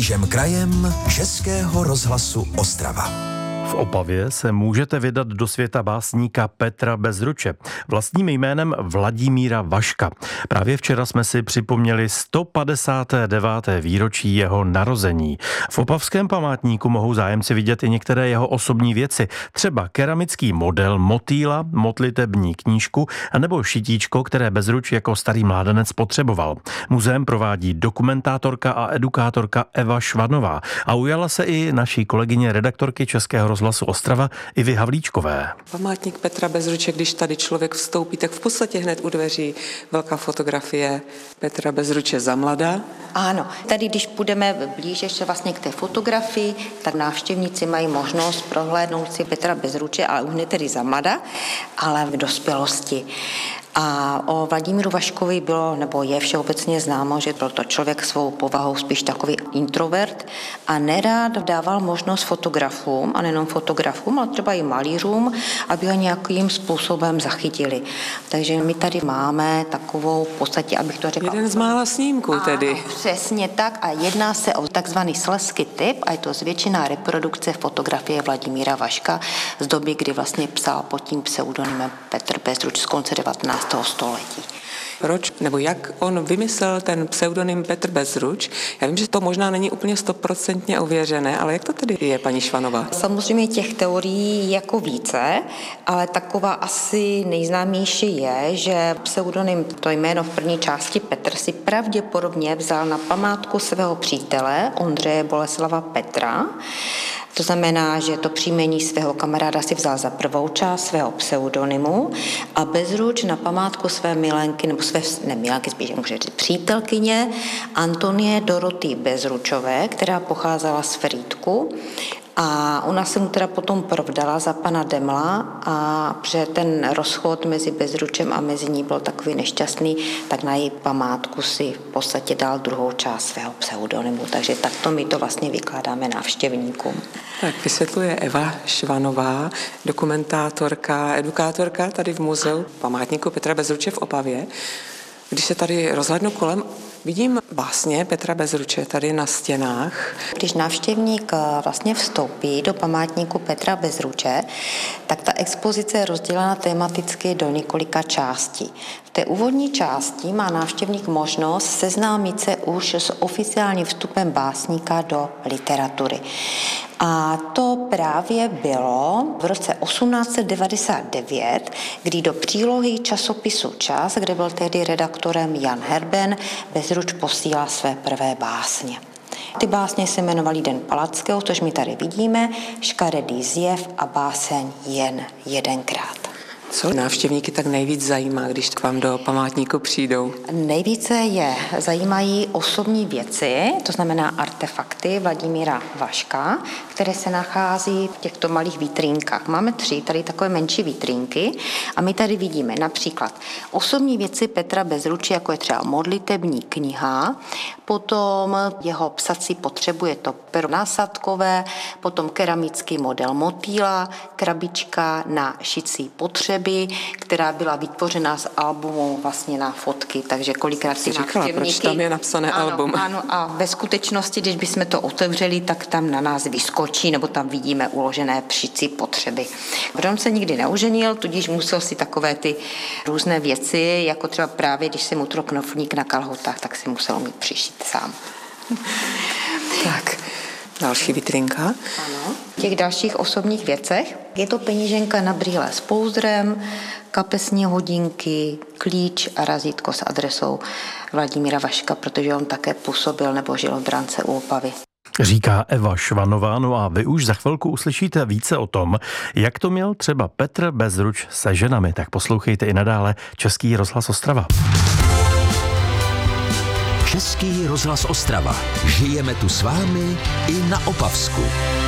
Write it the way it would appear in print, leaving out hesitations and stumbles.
křížem krajem Českého rozhlasu Ostrava. V Opavě se můžete vydat do světa básníka Petra Bezruče vlastním jménem Vladimíra Vaška. Právě včera jsme si připomněli 159. výročí jeho narození. V opavském památníku mohou zájemci vidět i některé jeho osobní věci, třeba keramický model motýla, modlitební knížku anebo šitíčko, které Bezruč jako starý mládenec potřeboval. Muzeum provádí dokumentátorka a edukátorka Eva Švanová a ujala se i naší kolegyně redaktorky Českého rozhlasu Ostrava Ivy Havlíčkové. Památník Petra Bezruče, když tady člověk vstoupí, tak v podstatě hned u dveří velká fotografie Petra Bezruče za mlada. Ano, tady když půjdeme blíž ještě vlastně k té fotografii, tak návštěvníci mají možnost prohlédnout si Petra Bezruče, ale už ne tedy za mlada, ale v dospělosti. A o Vladimíru Vaškovi bylo, nebo je všeobecně známo, že byl to člověk svou povahou spíš takový introvert a nerád dával možnost fotografům, a nejenom fotografům, ale třeba i malířům, aby ho nějakým způsobem zachytili. Takže my tady máme takovou, v podstatě, abych to řekla... Jeden z mála snímků tedy. Ano, přesně tak a jedná se o takzvaný slezský typ a je to zvětšená reprodukce fotografie Vladimíra Vaška z doby, kdy vlastně psal pod tím pseudonymem Petr Bezruč z konce 19. století. Proč nebo jak on vymyslel ten pseudonym Petr Bezruč? Já vím, že to možná není úplně 100% ověřené, ale jak to tedy je, paní Švanová? Samozřejmě těch teorií jako více, ale taková asi nejznámější je, že pseudonym, to jméno v první části Petr, si pravděpodobně vzal na památku svého přítele Ondřeje Boleslava Petra. To znamená, že to příjmení svého kamaráda si vzal za prvou část svého pseudonymu a Bezruč na památku své milenky, nebo své, ne milenky, spíš může říct přítelkyně, Antonie Doroty Bezručové, která pocházela z Frýdku. A ona se mu teda potom provdala za pana Demla a protože ten rozchod mezi Bezručem a mezi ní byl takový nešťastný, tak na její památku si v podstatě dal druhou část svého pseudonymu. Takže takto my to vlastně vykládáme návštěvníkům. Tak vysvětluje Eva Švanová, dokumentátorka, edukátorka tady v muzeu památníku Petra Bezruče v Opavě. Když se tady rozhlédnu kolem, vidím básně Petra Bezruče tady na stěnách. Když návštěvník vlastně vstoupí do památníku Petra Bezruče, tak ta expozice je rozdělena tematicky do několika částí. V té úvodní části má návštěvník možnost seznámit se už s oficiálním vstupem básníka do literatury. A to právě bylo v roce 1899, kdy do přílohy časopisu Čas, kde byl tehdy redaktorem Jan Herben, Bezruč posílá své prvé básně. Ty básně se jmenovaly Den Palackého, což my tady vidíme, Škaredý zjev a báseň Jen jedenkrát. Co návštěvníky tak nejvíc zajímá, když k vám do památníku přijdou? Nejvíce je zajímají osobní věci, to znamená artefakty Vladimíra Vaška, které se nachází v těchto malých vitrínkách. Máme 3 tady takové menší vitrínky a my tady vidíme například osobní věci Petra Bezruče, jako je třeba modlitební kniha, potom jeho psací potřebu, je to pero násadkové, potom keramický model motýla, krabička na šicí potřeby, která byla vytvořena z albumu vlastně na fotky, takže kolikrát si říkala, proč tam je napsané album. Ano, a ve skutečnosti, když bychom to otevřeli, tak tam na nás vyskočí, nebo tam vidíme uložené šicí potřeby. On se nikdy neuženil, tudíž musel si takové ty různé věci, jako třeba právě, když se mu trhl knoflík na kalhotách, tak si musel mít přišít sám. Tak, další vitrinka. Ano. V těch dalších osobních věcech je to peníženka na brýle s pouzdrem, kapesní hodinky, klíč a razítko s adresou Vladimíra Vaška, protože on také působil nebo žil v Brance u Opavy. Říká Eva Švanová, no a vy už za chvilku uslyšíte více o tom, jak to měl třeba Petr Bezruč se ženami. Tak poslouchejte i nadále Český rozhlas Ostrava. Český rozhlas Ostrava. Žijeme tu s vámi i na Opavsku.